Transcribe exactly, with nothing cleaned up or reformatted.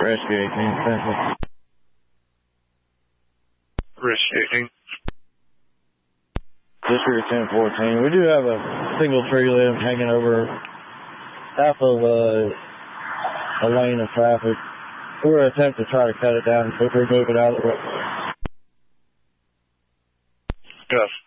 Rescue eighteen, Central. Rescue eighteen. District ten fourteen. We do have a single tree limb hanging over half of uh, a lane of traffic. We're going to attempt to try to cut it down and quickly move it out of the road. Yes.